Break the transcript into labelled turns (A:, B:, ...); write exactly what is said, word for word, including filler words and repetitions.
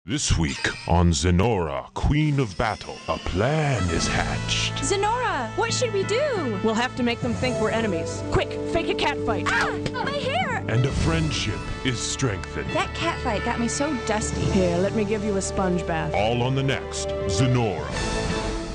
A: This week on Zenora, Queen of Battle, a plan is hatched.
B: Zenora, what should we do?
C: We'll have to make them think we're enemies. Quick, fake a cat fight.
B: Ah! My hair!
A: And a friendship is strengthened.
B: That cat fight got me so dusty.
C: Here, let me give you a sponge bath.
A: All on the next Zenora.